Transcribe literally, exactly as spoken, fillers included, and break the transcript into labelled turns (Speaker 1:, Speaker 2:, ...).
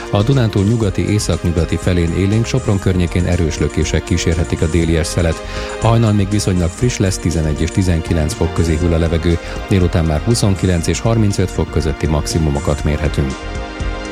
Speaker 1: A Dunántúl nyugati északnyugati felén élénk, Sopron környékén erős lökések kísérhetik a délies szelet. A hajnal még viszonylag friss lesz, tizenegy és tizenkilenc fok közé hűl a levegő, délután már huszonkilenc és harmincöt fok közötti maximumokat mérhetünk.